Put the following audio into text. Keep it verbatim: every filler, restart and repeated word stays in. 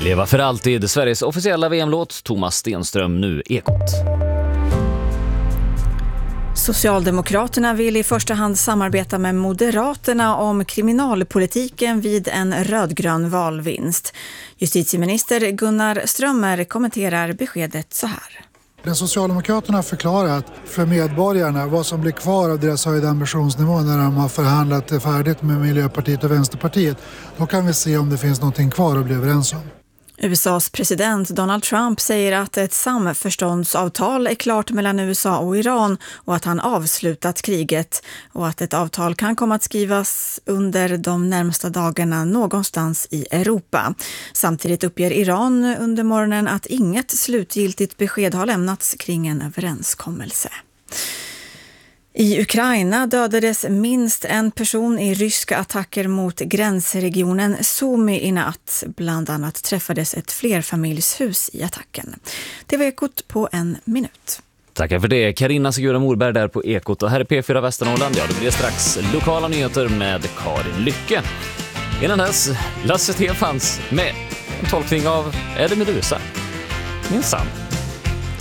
Leva för alltid, Sveriges officiella V M-låt. Thomas Stenström, nu Ekot. Socialdemokraterna vill i första hand samarbeta med Moderaterna om kriminalpolitiken vid en rödgrön valvinst. Justitieminister Gunnar Strömmer kommenterar beskedet så här. Den Socialdemokraterna har förklarat för medborgarna vad som blir kvar av deras höjda ambitionsnivå när de har förhandlat färdigt med Miljöpartiet och Vänsterpartiet. Då kan vi se om det finns någonting kvar att bli överens om. U S A:s president Donald Trump säger att ett samförståndsavtal är klart mellan U S A och Iran och att han avslutat kriget och att ett avtal kan komma att skrivas under de närmsta dagarna någonstans i Europa. Samtidigt uppger Iran under morgonen att inget slutgiltigt besked har lämnats kring en överenskommelse. I Ukraina dödades minst en person i ryska attacker mot gränsregionen Sumy i natt. Bland annat träffades ett flerfamiljshus i attacken. Det var Ekot på en minut. Tackar för det. Carina Sigura Morberg där på Ekot. Och här är P fyra Västernorrland. Ja, det blir strax lokala nyheter med Karin Lycke. Innan dess, Lasse Stefans med en tolkning av Eddie Meduza. Minsann.